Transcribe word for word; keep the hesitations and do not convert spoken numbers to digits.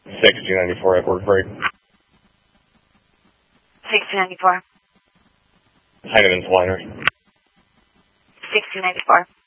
six two ninety-four Edward Break. six two ninety-four. Heineman's Liner. six two ninety-four.